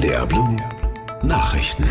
NDR Blue Nachrichten.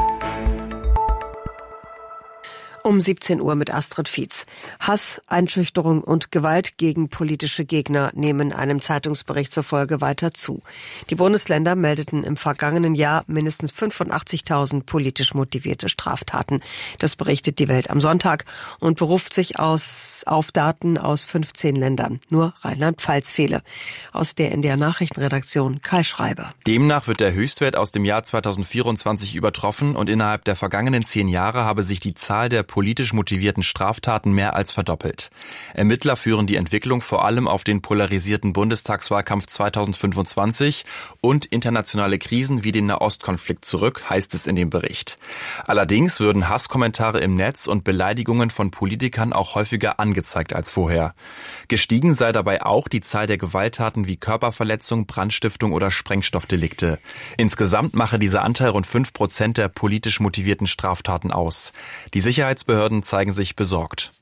Um 17 Uhr mit Astrid Fietz. Hass, Einschüchterung und Gewalt gegen politische Gegner nehmen einem Zeitungsbericht zufolge weiter zu. Die Bundesländer meldeten im vergangenen Jahr mindestens 85.000 politisch motivierte Straftaten. Das berichtet die Welt am Sonntag und beruft sich auf Daten aus 15 Ländern. Nur Rheinland-Pfalz fehle. Aus der NDR Nachrichtenredaktion Kai Schreiber. Demnach wird der Höchstwert aus dem Jahr 2024 übertroffen und innerhalb der vergangenen 10 Jahre habe sich die Zahl der politisch motivierten Straftaten mehr als verdoppelt. Ermittler führen die Entwicklung vor allem auf den polarisierten Bundestagswahlkampf 2025 und internationale Krisen wie den Nahostkonflikt zurück, heißt es in dem Bericht. Allerdings würden Hasskommentare im Netz und Beleidigungen von Politikern auch häufiger angezeigt als vorher. Gestiegen sei dabei auch die Zahl der Gewalttaten wie Körperverletzung, Brandstiftung oder Sprengstoffdelikte. Insgesamt mache dieser Anteil rund 5% der politisch motivierten Straftaten aus. Die Sicherheitsbehörden zeigen sich besorgt.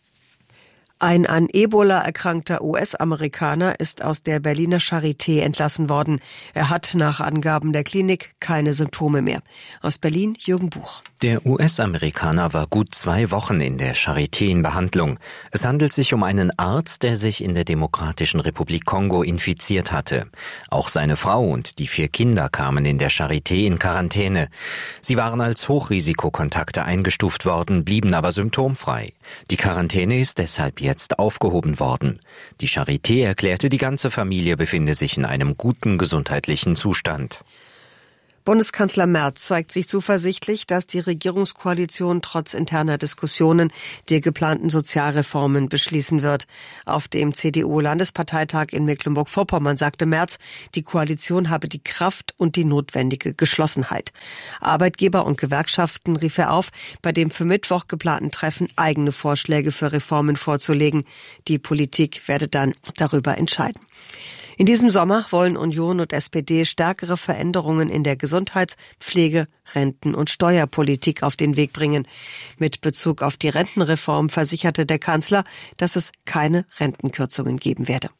Ein an Ebola erkrankter US-Amerikaner ist aus der Berliner Charité entlassen worden. Er hat nach Angaben der Klinik keine Symptome mehr. Aus Berlin Jürgen Buch. Der US-Amerikaner war gut 2 Wochen in der Charité in Behandlung. Es handelt sich um einen Arzt, der sich in der Demokratischen Republik Kongo infiziert hatte. Auch seine Frau und die 4 Kinder kamen in der Charité in Quarantäne. Sie waren als Hochrisikokontakte eingestuft worden, blieben aber symptomfrei. Die Quarantäne ist deshalb jetzt aufgehoben worden. Die Charité erklärte, die ganze Familie befinde sich in einem guten gesundheitlichen Zustand. Bundeskanzler Merz zeigt sich zuversichtlich, dass die Regierungskoalition trotz interner Diskussionen die geplanten Sozialreformen beschließen wird. Auf dem CDU-Landesparteitag in Mecklenburg-Vorpommern sagte Merz, die Koalition habe die Kraft und die notwendige Geschlossenheit. Arbeitgeber und Gewerkschaften rief er auf, bei dem für Mittwoch geplanten Treffen eigene Vorschläge für Reformen vorzulegen. Die Politik werde dann darüber entscheiden. In diesem Sommer wollen Union und SPD stärkere Veränderungen in der Gesundheits-, Pflege-, Renten- und Steuerpolitik auf den Weg bringen. Mit Bezug auf die Rentenreform versicherte der Kanzler, dass es keine Rentenkürzungen geben werde.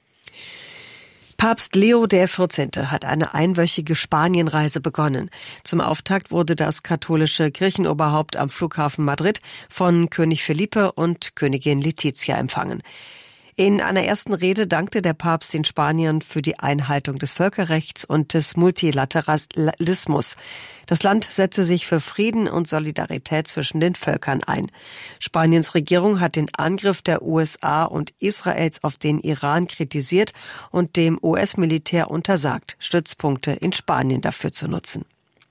Papst Leo XIV. Hat eine einwöchige Spanienreise begonnen. Zum Auftakt wurde das katholische Kirchenoberhaupt am Flughafen Madrid von König Felipe und Königin Letizia empfangen. In einer ersten Rede dankte der Papst den Spaniern für die Einhaltung des Völkerrechts und des Multilateralismus. Das Land setze sich für Frieden und Solidarität zwischen den Völkern ein. Spaniens Regierung hat den Angriff der USA und Israels auf den Iran kritisiert und dem US-Militär untersagt, Stützpunkte in Spanien dafür zu nutzen.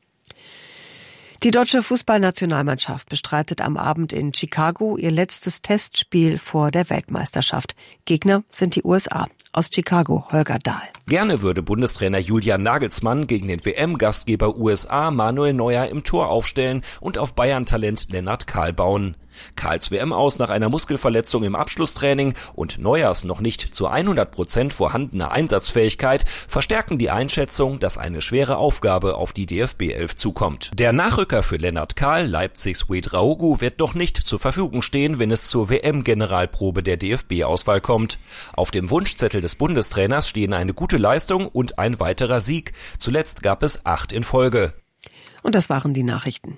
Die deutsche Fußballnationalmannschaft bestreitet am Abend in Chicago ihr letztes Testspiel vor der Weltmeisterschaft. Gegner sind die USA. Aus Chicago, Holger Dahl. Gerne würde Bundestrainer Julian Nagelsmann gegen den WM-Gastgeber USA Manuel Neuer im Tor aufstellen und auf Bayern-Talent Lennart Kahl bauen. Kahls WM aus nach einer Muskelverletzung im Abschlusstraining und Neuers noch nicht zu 100% vorhandene Einsatzfähigkeit verstärken die Einschätzung, dass eine schwere Aufgabe auf die DFB-11 zukommt. Der Nachrücker für Lennart Kahl, Leipzigs Ouedraogo, wird doch nicht zur Verfügung stehen, wenn es zur WM-Generalprobe der DFB-Auswahl kommt. Auf dem Wunschzettel des Bundestrainers stehen eine gute Leistung und ein weiterer Sieg. Zuletzt gab es 8 in Folge. Und das waren die Nachrichten.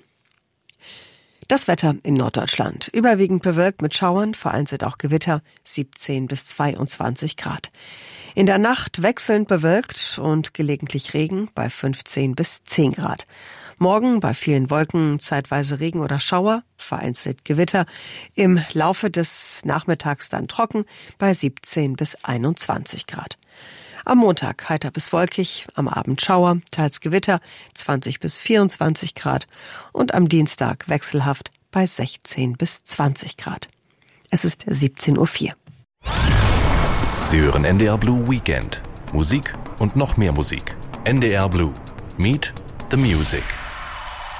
Das Wetter in Norddeutschland. Überwiegend bewölkt mit Schauern, vereinzelt auch Gewitter, 17 bis 22 Grad. In der Nacht wechselnd bewölkt und gelegentlich Regen bei 15 bis 10 Grad. Morgen bei vielen Wolken zeitweise Regen oder Schauer, vereinzelt Gewitter. Im Laufe des Nachmittags dann trocken bei 17 bis 21 Grad. Am Montag heiter bis wolkig, am Abend Schauer, teils Gewitter, 20 bis 24 Grad und am Dienstag wechselhaft bei 16 bis 20 Grad. Es ist 17:04 Uhr. Sie hören NDR Blue Weekend. Musik und noch mehr Musik. NDR Blue. Meet the Music.